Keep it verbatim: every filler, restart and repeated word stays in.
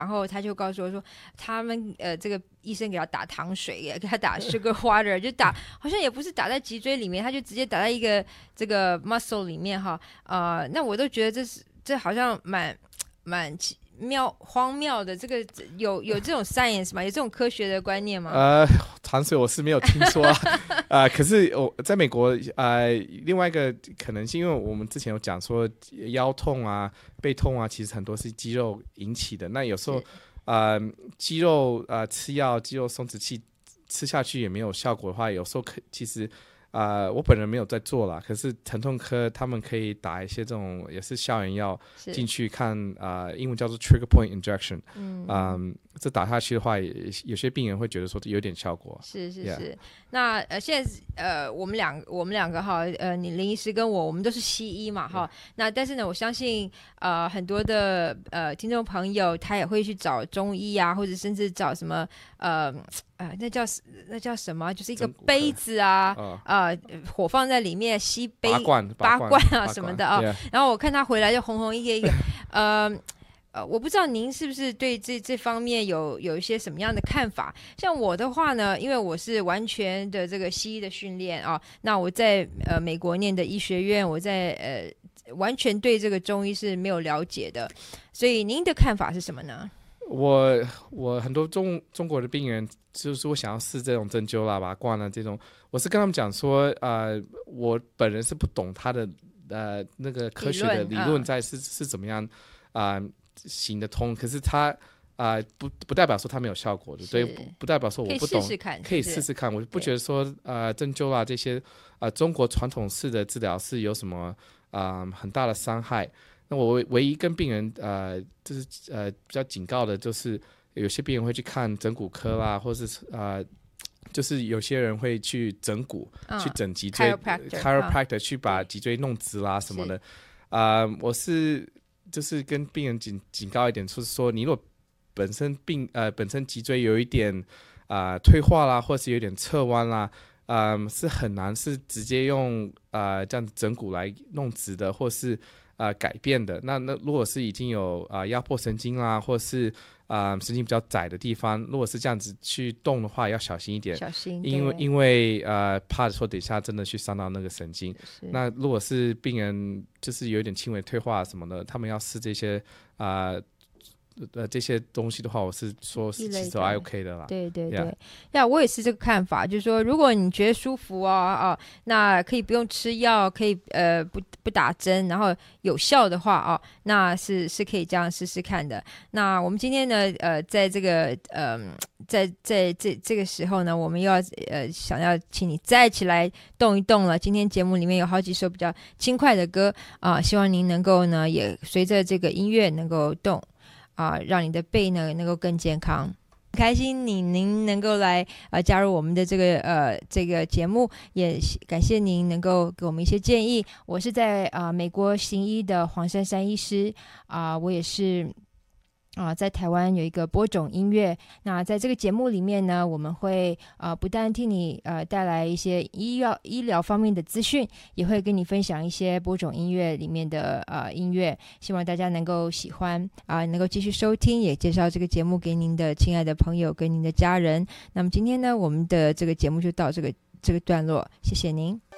然后他就告诉我说，他们呃这个医生给他打糖水，给他打 sugar water， 就打好像也不是打在脊椎里面，他就直接打在一个这个 muscle 里面哈。呃，那我都觉得这是这好像蛮蛮妙荒谬的，这个有有这种 science 吗？有这种科学的观念吗？ 呃，糖水我是没有听说啊，呃，可是我在美国，呃，另外一个可能性，因为我们之前有讲说腰痛啊、背痛啊，其实很多是肌肉引起的。那有时候，呃，肌肉呃吃药、肌肉松弛剂吃下去也没有效果的话，有时候可其实。呃，我本人没有在做啦，可是疼痛科他们可以打一些这种也是消炎药进去看，呃，英文叫做 trigger point injection， 嗯、呃，这打下去的话，有些病人会觉得说有点效果。 是是是， yeah. 那呃现在呃我们两我们两个哈，呃你林医师跟我，我们都是西医嘛哈， yeah. 那但是呢，我相信呃很多的呃听众朋友他也会去找中医啊，或者甚至找什么呃。呃，那叫那叫什么？就是一个杯子啊，呃，火放在里面吸杯拔罐拔罐啊什么的啊。 yeah. 然后我看他回来就红红一个一个，呃呃，我不知道您是不是对这这方面有有一些什么样的看法？像我的话呢，因为我是完全的这个西医的训练啊，那我在呃美国念的医学院，我在呃完全对这个中医是没有了解的，所以您的看法是什么呢？ 我我很多中中国的病人就是我想要试这种针灸啦、拔罐啦这种，我是跟他们讲说，呃，我本人是不懂他的呃那个科学的理论在是、嗯、是怎么样啊、呃、行得通，可是他啊、呃、不不代表说他没有效果的，对，不不代表说我不懂， 可以试试看， 可以试试看，我不觉得说呃针灸啦这些啊、呃、中国传统式的治疗是有什么啊、呃、很大的伤害。那我唯一跟病人呃就是呃比较警告的就是，有些病人会去看整骨科啦，或是呃就是有些人会去整骨、嗯、去整脊椎 chiropractor、嗯、去把脊椎弄直啦什么的啊、呃。我是就是跟病人警警告一点，就是说你如果本身病呃本身脊椎有一点啊、呃、退化啦，或是有点侧弯啦。嗯，是很难是直接用呃这样整骨来弄直的，或是呃改变的。那那如果是已经有啊、呃、压迫神经啦，或是啊、呃、神经比较窄的地方，如果是这样子去动的话，要小心一点， 小心， 因为因为呃怕说等一下真的去伤到那个神经。那如果是病人就是有点轻微退化什么的，他们要试这些啊。呃呃，这些东西的话，我是说是其实还 OK 的啦。 对对对，呀、yeah. yeah, 我也是这个看法，就是说，如果你觉得舒服啊啊，那可以不用吃药，可以呃不不打针，然后有效的话啊，那是是可以这样试试看的。那我们今天呢，呃，在这个呃，在在这这个时候呢，我们又要呃想要请你再起来动一动了。今天节目里面有好几首比较轻快的歌啊，希望您能够呢也随着这个音乐能够动。啊，让你的背呢能够更健康。开心你您能够来呃加入我们的这个呃这个节目，也感谢您能够给我们一些建议。我是在啊、呃、美国行医的黄珊珊医师啊、呃，我也是。啊，在台湾有一个播种音乐，那在这个节目里面呢，我们会呃不但替你呃带来一些医药医疗方面的资讯，也会跟你分享一些播种音乐里面的呃音乐，希望大家能够喜欢啊、呃，能够继续收听，也介绍这个节目给您的亲爱的朋友跟您的家人。那么今天呢，我们的这个节目就到这个这个段落，谢谢您。